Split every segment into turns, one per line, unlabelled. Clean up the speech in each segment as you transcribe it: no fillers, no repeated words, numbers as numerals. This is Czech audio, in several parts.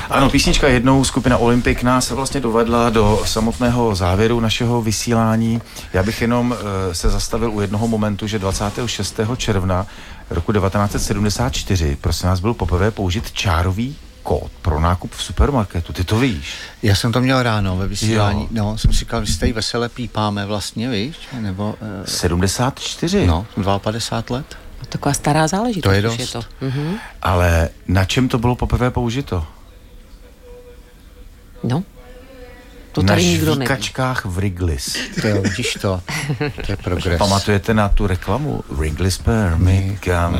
Ano, písnička jednou, skupina Olympic nás vlastně dovedla do samotného závěru našeho vysílání. Já bych jenom se zastavil u jednoho momentu, že 26. června roku 1974, prosím nás, byl poprvé použit čárový kód pro nákup v supermarketu. Ty to víš?
Já jsem to měl ráno ve vysílání. Jo. No, jsem si říkal, že tady vesele pípáme vlastně, víš? Nebo...
74?
No, 52 let.
Taková stará záležitost.
To je dost.
Je to. Mhm.
Ale na čem to bylo poprvé použito?
No, to tady nikdo neví.
Na žvíkačkách v Wrigley's.
To je, vidíš to? To je progres.
Pamatujete na tu reklamu? Wrigley's Permit.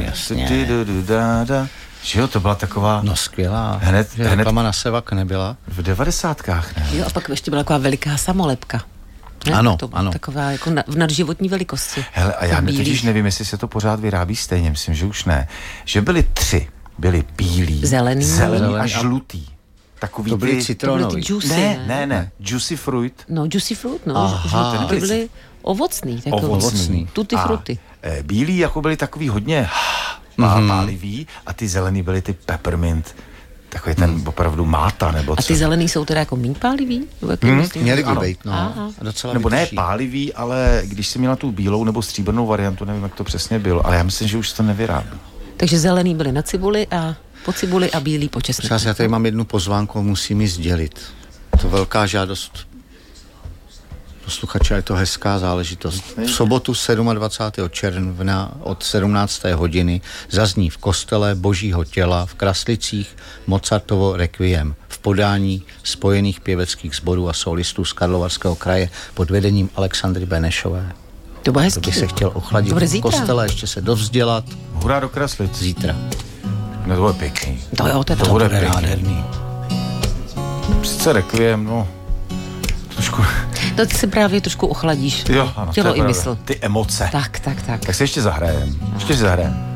Že jo, to byla taková...
No skvělá.
Hned
reklama na Sevak nebyla?
V 90kách, ne?
Jo, a pak ještě byla taková veliká samolepka. Ne?
Ano,
to
ano.
Taková jako v nadživotní velikosti.
Hele, a já totiž nevím, jestli se to pořád vyrábí stejně, myslím, že už ne. Že byly 3. Byly bílý, zelený a žlutý. Takový
to byly citronový.
Juicy,
ne. Juicy fruit.
No, juicy fruit, no.
Aha.
Ty byly ovocný.
Ovocný.
Tutti frutti.
Bílý jako byly takový hodně pálivý a ty zelený byly ty peppermint. Takový ten opravdu máta, nebo co.
A ty zelený jsou teda jako méně pálivý?
Měli by být, no.
Nebo ne pálivý, ale když jsi měla tu bílou nebo stříbrnou variantu, nevím, jak to přesně bylo, ale já myslím, že už to nevyrábí.
Takže zelený byly na cibuli a po cibuli a bílý po česneku.
Já tady mám jednu pozvánku, musím ji sdělit. To velká žádost posluchače, je to hezká záležitost. V sobotu 27. června od 17. hodiny zazní v kostele Božího těla v Kraslicích Mozartovo requiem v podání spojených pěveckých sborů a solistů z Karlovarského kraje pod vedením Alexandry Benešové.
To bude hezký.
To bych se chtěl ochladit v kostele, ještě se dovzdělat.
Hurá do Kraslic.
Zítra.
No to bude pěkný.
To
bude
nádherný.
Sice requiem, no. Trošku...
To ty se právě trošku ochladíš.
Jo, ano.
Tělo i mysl.
Ty emoce.
Tak.
Tak se ještě zahrajem. Ještě si zahrajem.